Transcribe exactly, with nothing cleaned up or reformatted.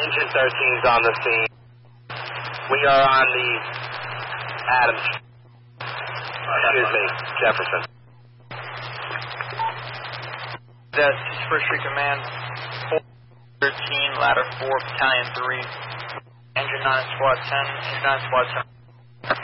Engine thirteen's on the scene. We are on the Adams. Excuse me, Jefferson. That's First Street Command, four thirteen, ladder four, battalion three. Engine nine, squad ten, engine nine, squad ten.